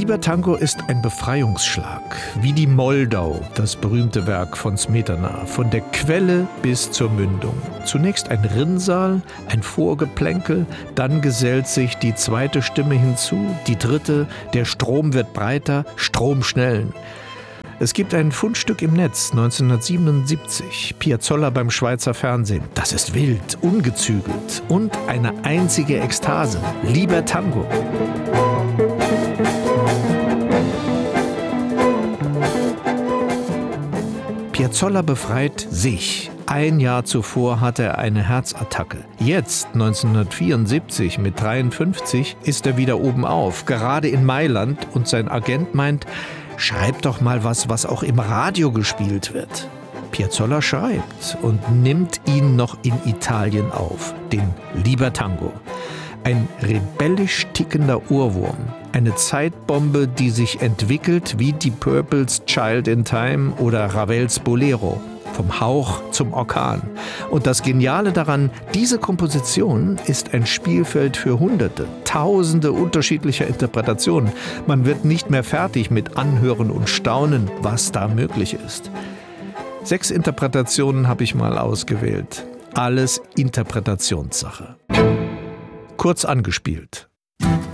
Lieber Tango ist ein Befreiungsschlag, wie die Moldau, das berühmte Werk von Smetana, von der Quelle bis zur Mündung. Zunächst ein Rinnsal, ein Vorgeplänkel, dann gesellt sich die zweite Stimme hinzu, die dritte, der Strom wird breiter, Stromschnellen. Es gibt ein Fundstück im Netz, 1977, Piazzolla beim Schweizer Fernsehen. Das ist wild, ungezügelt und eine einzige Ekstase. Lieber Tango. Piazzolla befreit sich. Ein Jahr zuvor hatte er eine Herzattacke. Jetzt, 1974 mit 53, ist er wieder oben auf, gerade in Mailand, und sein Agent meint, schreib doch mal was auch im Radio gespielt wird. Piazzolla schreibt und nimmt ihn noch in Italien auf, den Lieber Tango. Ein rebellisch tickender Ohrwurm, eine Zeitbombe, die sich entwickelt wie die Purples Child in Time oder Ravels Bolero. Vom Hauch zum Orkan. Und das Geniale daran, diese Komposition ist ein Spielfeld für Hunderte, Tausende unterschiedlicher Interpretationen. Man wird nicht mehr fertig mit Anhören und Staunen, was da möglich ist. 6 Interpretationen habe ich mal ausgewählt. Alles Interpretationssache. Kurz angespielt.